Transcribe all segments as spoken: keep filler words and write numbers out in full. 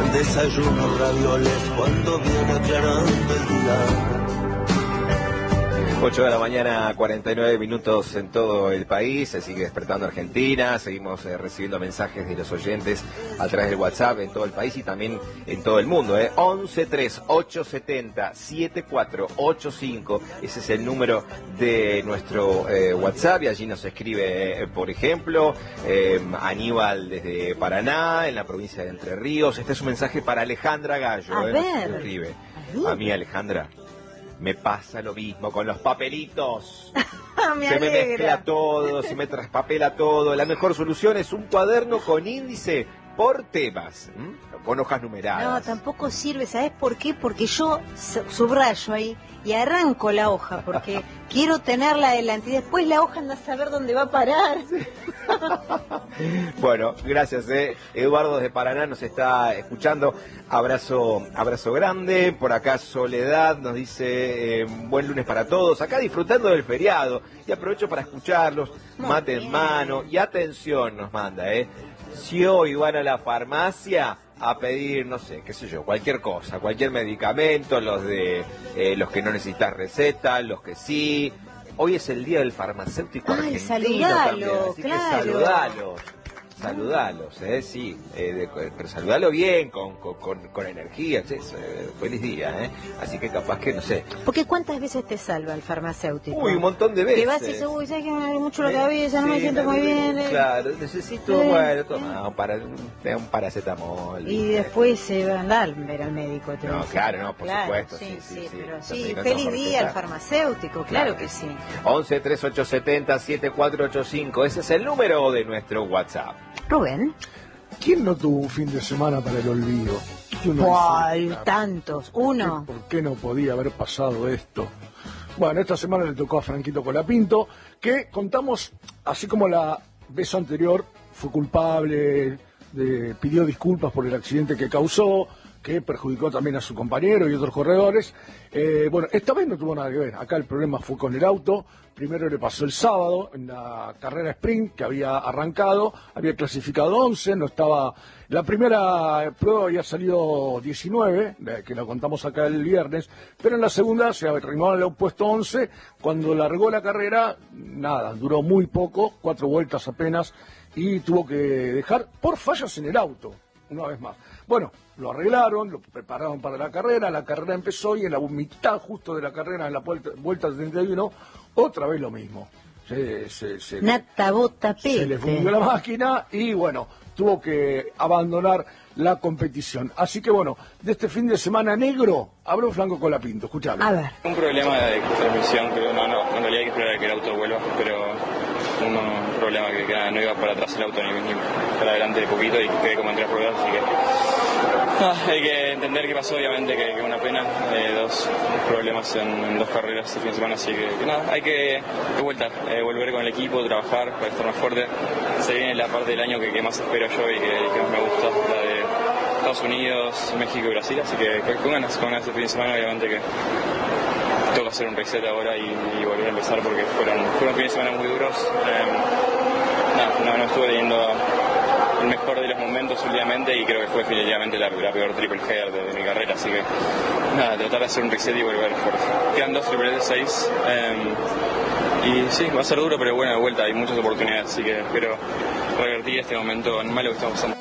Desayuno ravioles cuando viene aclarando el día. ocho de la mañana, cuarenta y nueve minutos en todo el país. Se sigue despertando Argentina. Seguimos eh, recibiendo mensajes de los oyentes a través del WhatsApp en todo el país y también en todo el mundo. Eh. once tres ocho setenta siete cuatro ocho cinco. Ese es el número de nuestro eh, WhatsApp. Y allí nos escribe, eh, por ejemplo, eh, Aníbal desde Paraná, en la provincia de Entre Ríos. Este es un mensaje para Alejandra Gallo. A eh, ver. Nos escribe. A mí, Alejandra, me pasa lo mismo con los papelitos. me se me alegra. mezcla todo, se me traspapela todo. La mejor solución es un cuaderno con índice por temas, ¿m? Con hojas numeradas. No, tampoco sirve, ¿sabes por qué? Porque yo subrayo ahí y arranco la hoja, porque quiero tenerla adelante y después la hoja anda a saber dónde va a parar. Bueno, gracias, eh. Eduardo de Paraná nos está escuchando. Abrazo, abrazo grande. Por acá Soledad nos dice eh, buen lunes para todos. Acá disfrutando del feriado. Y aprovecho para escucharlos. Muy Mate bien. en mano. Y atención nos manda, eh. Si hoy van a la farmacia a pedir, no sé, qué sé yo, cualquier cosa, cualquier medicamento, los de eh, los que no necesitas receta, los que sí. Hoy es el día del farmacéutico Ay, argentino saludalo, también, así claro. que saludalos. Saludalos, eh, sí, eh, de, pero saludalo bien, con, con, con, con energía, che, eh, feliz día, eh. Así que capaz que, no sé. Porque ¿cuántas veces te salva el farmacéutico? Uy, un montón de veces. Que vas y dices, uy, ¿sabes que me duele mucho la Eh, cabeza? No me sí, siento muy bien. eh. Claro, necesito, Eh, bueno, toma, un, para, un paracetamol. Y ¿viste? después se va a andar a ver al médico. te No, dice. claro, no, por Claro, supuesto, Sí, sí, sí, sí, sí. pero Los sí, medicamentos feliz por día al recetar. farmacéutico, claro que sí. once tres ocho setenta siete cuatro ocho cinco, ese es el número de nuestro WhatsApp. Rubén. ¿Quién no tuvo un fin de semana para el olvido? Que uno ¡Ay, dice, tantos! ¿por Uno. qué- ¿Por qué no podía haber pasado esto? Bueno, esta semana le tocó a Franquito Colapinto, que contamos, así como la vez anterior fue culpable, de- pidió disculpas por el accidente que causó, que perjudicó también a su compañero y otros corredores. Eh, bueno, esta vez no tuvo nada que ver. Acá el problema fue con el auto. Primero le pasó el sábado en la carrera sprint que había arrancado, había clasificado once, no estaba. La primera prueba había salido diecinueve, eh, que la contamos acá el viernes, pero en la segunda se arrimó al puesto once. Cuando largó la carrera, nada, duró muy poco, cuatro vueltas apenas, y tuvo que dejar por fallas en el auto, una vez más. Bueno, lo arreglaron, lo prepararon para la carrera, la carrera empezó y en la mitad justo de la carrera, en la vuelta, vuelta treinta y uno, otra vez lo mismo. Se, se, se, Nata, bota, se le fundió la máquina y bueno, tuvo que abandonar la competición. Así que bueno, de este fin de semana negro, habló Franco Colapinto, escuchalo. A ver. Un problema de transmisión, creo, no, no, en realidad hay que esperar a que el auto vuelva, pero un, un problema que, que no iba para atrás el auto ni, ni para adelante de poquito y quedé como en tres ruedas, así que ah, hay que entender qué pasó, obviamente que, que una pena, eh, dos problemas en, en dos carreras este fin de semana, así que, que nada, hay que de vuelta, eh, volver con el equipo, trabajar para estar más fuerte. Se viene la parte del año que, que más espero yo y que, que más me gusta, la de Estados Unidos, México y Brasil, así que con ganas, con ganas este fin de semana, obviamente que tengo que hacer un reset ahora y, y volver a empezar porque fueron, fueron fines de semana muy duros. Eh, nada, no, no estuve teniendo el mejor de los momentos últimamente y creo que fue definitivamente la, la peor triple header de, de mi carrera, así que nada, tratar de hacer un reset y volver fuerte. Quedan dos triples de seis eh, y sí, va a ser duro, pero bueno, de vuelta hay muchas oportunidades, así que espero revertir este momento malo que estamos pasando.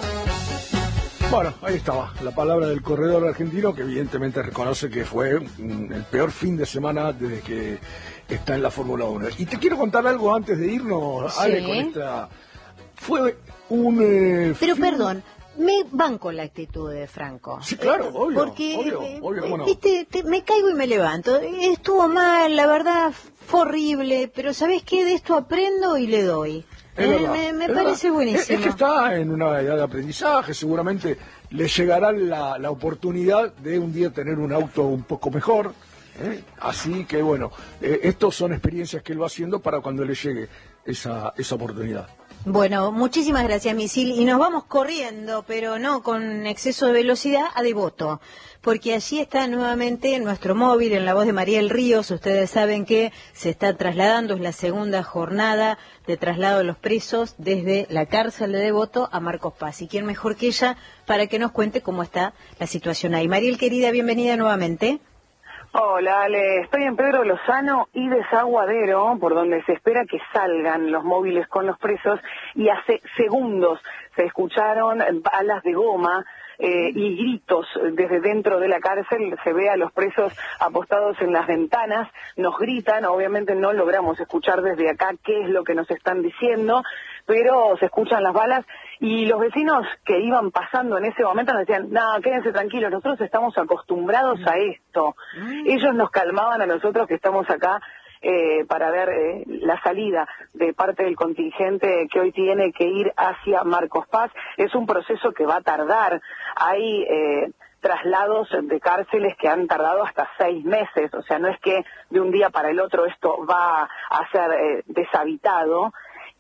Bueno, ahí estaba, la palabra del corredor argentino, que evidentemente reconoce que fue mm, el peor fin de semana desde que está en la Fórmula uno. Y te quiero contar algo antes de irnos, Sí. Ale, con esta. Fue un. Eh, Pero fin- perdón, me banco la actitud de Franco. Sí, claro, obvio, Porque, obvio, eh, obvio, cómo no. viste, te- me caigo y me levanto. Estuvo mal, la verdad, fue horrible, pero ¿sabés qué? De esto aprendo y le doy. Es Eh, verdad, me me es parece verdad. buenísimo. Es, es que está en una edad de aprendizaje, seguramente le llegará la, la oportunidad de un día tener un auto un poco mejor. ¿eh? Así que bueno, eh, estos son experiencias que él va haciendo para cuando le llegue esa, esa oportunidad. Bueno, muchísimas gracias, Misil. Y nos vamos corriendo, pero no con exceso de velocidad, a Devoto. Porque allí está nuevamente nuestro móvil en la voz de Mariel Ríos. Ustedes saben que se está trasladando, es la segunda jornada de traslado de los presos desde la cárcel de Devoto a Marcos Paz. ¿Y quién mejor que ella para que nos cuente cómo está la situación ahí? Mariel, querida, bienvenida nuevamente. Hola, Ale. Estoy en Pedro Lozano y Desaguadero, por donde se espera que salgan los móviles con los presos, y hace segundos se escucharon balas de goma eh, y gritos desde dentro de la cárcel. Se ve a los presos apostados en las ventanas, nos gritan, obviamente no logramos escuchar desde acá qué es lo que nos están diciendo, pero se escuchan las balas. Y los vecinos que iban pasando en ese momento nos decían, no, quédense tranquilos, nosotros estamos acostumbrados a esto. Ellos nos calmaban a nosotros que estamos acá eh, para ver eh, la salida de parte del contingente que hoy tiene que ir hacia Marcos Paz. Es un proceso que va a tardar. Hay eh, traslados de cárceles que han tardado hasta seis meses, o sea, no es que de un día para el otro esto va a ser eh, deshabitado.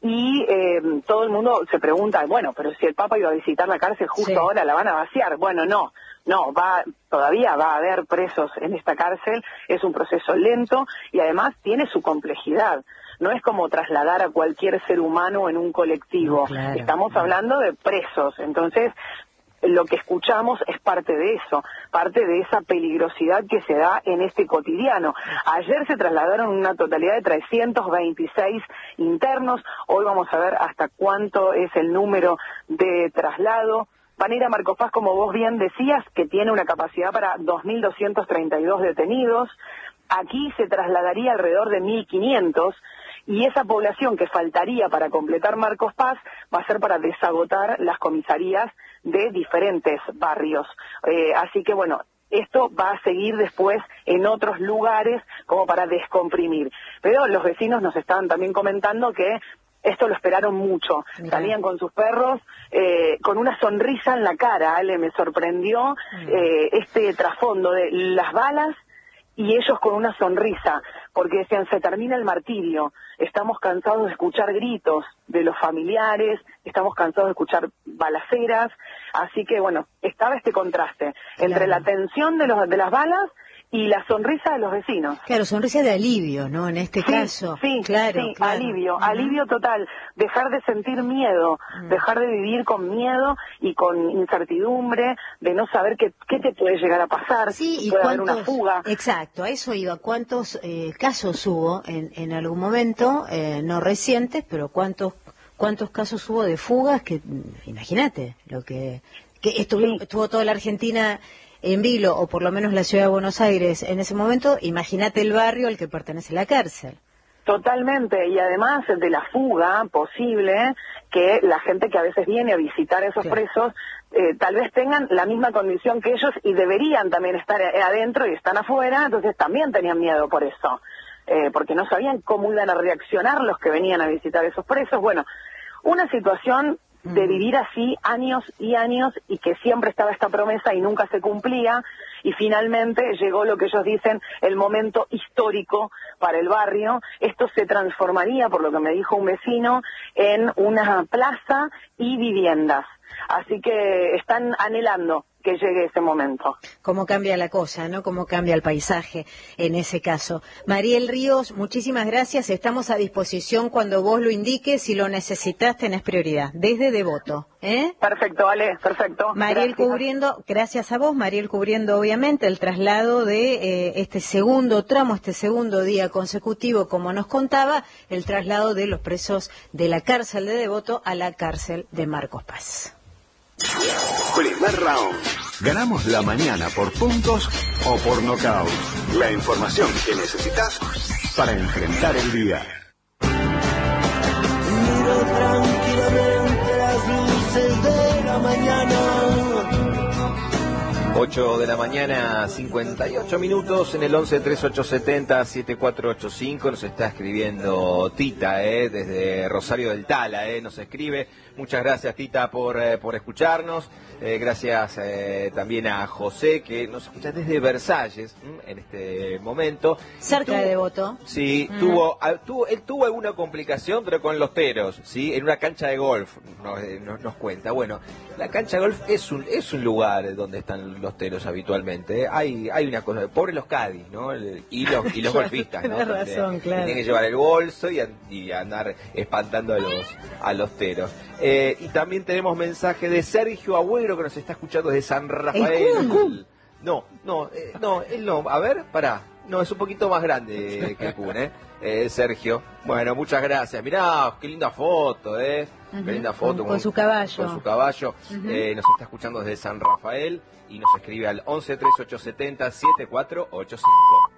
Y eh, todo el mundo se pregunta, bueno, pero si el Papa iba a visitar la cárcel justo sí. ahora, ¿la van a vaciar? Bueno, no, no, va todavía va a haber presos en esta cárcel, es un proceso lento y además tiene su complejidad. No es como trasladar a cualquier ser humano en un colectivo, no, claro, estamos claro. hablando de presos, entonces lo que escuchamos es parte de eso, parte de esa peligrosidad que se da en este cotidiano. Ayer se trasladaron una totalidad de trescientos veintiséis internos, hoy vamos a ver hasta cuánto es el número de traslado. Van a ir a Marcos Paz, como vos bien decías, que tiene una capacidad para dos mil doscientos treinta y dos detenidos. Aquí se trasladaría alrededor de mil quinientos. Y esa población que faltaría para completar Marcos Paz va a ser para desagotar las comisarías de diferentes barrios. Eh, así que bueno, esto va a seguir después en otros lugares como para descomprimir. Pero los vecinos nos estaban también comentando que esto lo esperaron mucho. Mirá. Salían con sus perros, eh, con una sonrisa en la cara, Ale, me sorprendió eh, este trasfondo de las balas y ellos con una sonrisa, porque decían, se termina el martirio, estamos cansados de escuchar gritos de los familiares, estamos cansados de escuchar balaceras, así que bueno, estaba este contraste claro. entre la tensión de, los, de las balas y la sonrisa de los vecinos. Claro, sonrisa de alivio, ¿no? En este sí, caso. Sí, claro, sí, claro. alivio, uh-huh. alivio total. Dejar de sentir miedo, uh-huh. dejar de vivir con miedo y con incertidumbre, de no saber qué, qué te puede llegar a pasar, sí, y puede cuántos, haber una fuga. Exacto, a eso iba. ¿Cuántos eh, casos hubo en, en algún momento, eh, no recientes, pero cuántos cuántos casos hubo de fugas que, imagínate, lo que, que estuvo, sí. estuvo toda la Argentina en vilo, o por lo menos la ciudad de Buenos Aires en ese momento, imagínate el barrio al que pertenece la cárcel. Totalmente, y además de la fuga posible, que la gente que a veces viene a visitar a esos claro. presos, eh, tal vez tengan la misma condición que ellos y deberían también estar adentro y están afuera, entonces también tenían miedo por eso, eh, porque no sabían cómo iban a reaccionar los que venían a visitar a esos presos. Bueno, una situación de vivir así años y años y que siempre estaba esta promesa y nunca se cumplía, y finalmente llegó lo que ellos dicen el momento histórico para el barrio. Esto se transformaría, por lo que me dijo un vecino, en una plaza y viviendas. Así que están anhelando que llegue ese momento. Cómo cambia la cosa, ¿no? Cómo cambia el paisaje en ese caso. Mariel Ríos, muchísimas gracias. Estamos a disposición cuando vos lo indiques. Si lo necesitas, tenés prioridad. Desde Devoto, ¿eh? Perfecto, Ale, perfecto. Mariel gracias. cubriendo, gracias a vos, Mariel cubriendo obviamente el traslado de eh, este segundo tramo, este segundo día consecutivo, como nos contaba, el traslado de los presos de la cárcel de Devoto a la cárcel de Marcos Paz. Primer round. Ganamos la mañana por puntos o por nocaut. La información que necesitas para enfrentar el día. Miro tranquilamente las luces de la mañana. ocho de la mañana, cincuenta y ocho minutos, en el once treinta y ocho setenta siete cuatro ocho cinco nos está escribiendo Tita, eh, desde Rosario del Tala, eh, nos escribe. Muchas gracias, Tita, por, eh, por escucharnos. Eh, gracias eh, también a José, que nos escucha desde Versalles ¿m? en este momento. Cerca tuvo, de Devoto. Sí, mm. tuvo, a, tuvo, él tuvo alguna complicación, pero con los teros, ¿sí? En una cancha de golf, nos, nos, nos cuenta. Bueno, la cancha de golf es un es un lugar donde están los teros habitualmente. ¿eh? Hay hay una cosa, pobres los caddies, ¿no? Y los, y los golfistas, ¿no? Tienes razón, claro. Tienen que llevar el bolso y, y andar espantando a los, a los teros. Eh, y también tenemos mensaje de Sergio Agüero, que nos está escuchando desde San Rafael. No, no, eh, no, él no. A ver, pará. No, es un poquito más grande que el Kun, ¿eh? eh Sergio. Bueno, muchas gracias. Mirá, qué linda foto, ¿eh? Uh-huh. Qué linda foto. Con, con su caballo. Con su caballo. Uh-huh. eh, nos está escuchando desde San Rafael y nos escribe al once treinta y ocho setenta siete cuatro ocho cinco.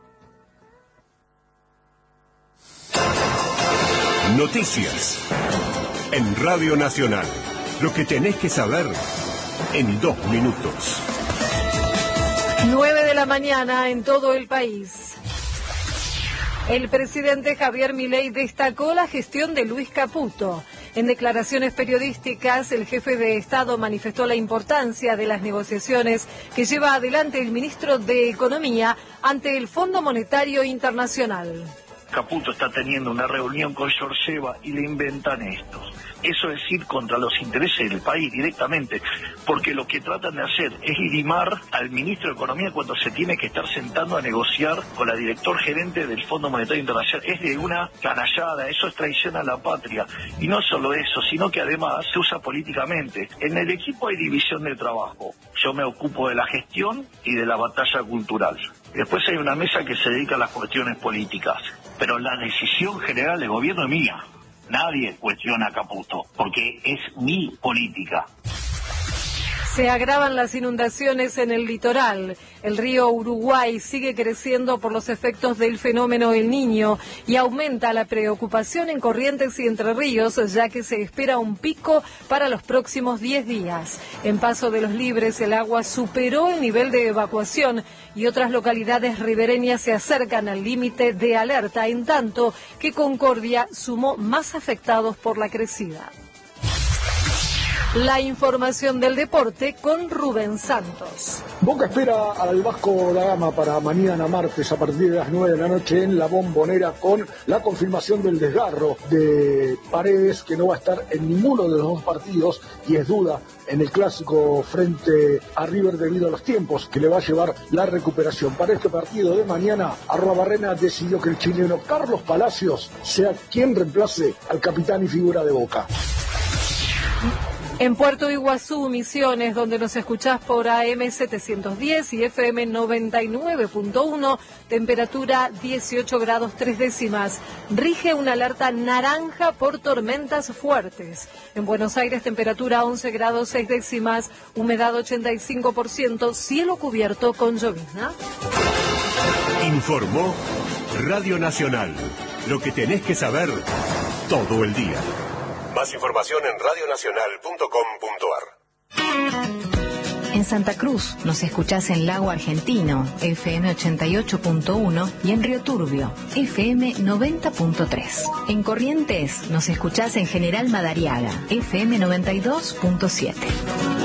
Noticias en Radio Nacional. Lo que tenés que saber en dos minutos. nueve de la mañana en todo el país. El presidente Javier Milei destacó la gestión de Luis Caputo. En declaraciones periodísticas, el jefe de Estado manifestó la importancia de las negociaciones que lleva adelante el ministro de Economía ante el Fondo Monetario Internacional. Caputo está teniendo una reunión con Georgieva y le inventan esto. Eso es ir contra los intereses del país directamente, porque lo que tratan de hacer es limar al ministro de Economía cuando se tiene que estar sentando a negociar con la director gerente del Fondo Monetario Internacional. Es de una canallada, eso es traición a la patria. Y no solo eso, sino que además se usa políticamente. En el equipo hay división de trabajo. Yo me ocupo de la gestión y de la batalla cultural. Después hay una mesa que se dedica a las cuestiones políticas. Pero la decisión general del gobierno es mía. Nadie cuestiona a Caputo, porque es mi política. Se agravan las inundaciones en el litoral. El río Uruguay sigue creciendo por los efectos del fenómeno El Niño y aumenta la preocupación en Corrientes y Entre Ríos, ya que se espera un pico para los próximos diez días. En Paso de los Libres el agua superó el nivel de evacuación y otras localidades ribereñas se acercan al límite de alerta, en tanto que Concordia sumó más afectados por la crecida. La información del deporte con Rubén Santos. Boca espera al Vasco da Gama para mañana martes a partir de las nueve de la noche en la Bombonera, con la confirmación del desgarro de Paredes, que no va a estar en ninguno de los dos partidos y es duda en el clásico frente a River debido a los tiempos que le va a llevar la recuperación. Para este partido de mañana, Arruabarrena decidió que el chileno Carlos Palacios sea quien reemplace al capitán y figura de Boca. En Puerto Iguazú, Misiones, donde nos escuchás por A M setecientos diez y F M noventa y nueve punto uno, temperatura dieciocho grados tres décimas. Rige una alerta naranja por tormentas fuertes. En Buenos Aires, temperatura once grados seis décimas, humedad ochenta y cinco por ciento, cielo cubierto con llovizna. Informó Radio Nacional. Lo que tenés que saber todo el día. Más información en radio nacional punto com punto a r. En Santa Cruz nos escuchás en Lago Argentino, F M ochenta y ocho punto uno, y en Río Turbio, F M noventa punto tres. En Corrientes nos escuchás en General Madariaga, F M noventa y dos punto siete.